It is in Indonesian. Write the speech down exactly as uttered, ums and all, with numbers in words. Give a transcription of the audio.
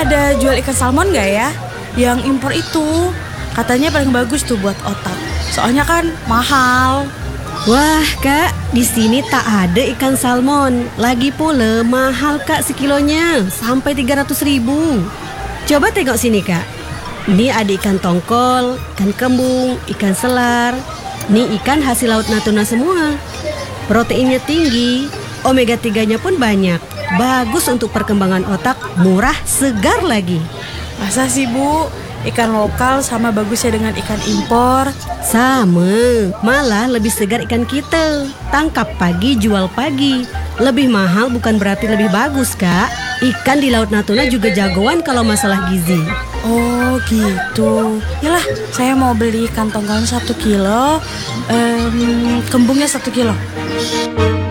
ada jual ikan salmon nggak ya? Yang impor itu katanya paling bagus tuh buat otak. Soalnya kan mahal. Wah kak, di sini tak ada ikan salmon. Lagi pula mahal kak sekilonya, sampai tiga ratus ribu. Coba tengok sini kak. Ini ada ikan tongkol, ikan kembung, ikan selar. Ini ikan hasil laut Natuna semua. Proteinnya tinggi, omega tiga-nya pun banyak. Bagus untuk perkembangan otak, murah, segar lagi. Masa sih Bu? Ikan lokal sama bagusnya dengan ikan impor? Sama, malah lebih segar ikan kita. Tangkap pagi, jual pagi. Lebih mahal bukan berarti lebih bagus kak. Ikan di Laut Natuna juga jagoan kalau masalah gizi. Oh gitu. Yalah, saya mau beli ikan tongkol satu kilo, um, kembungnya satu kilo.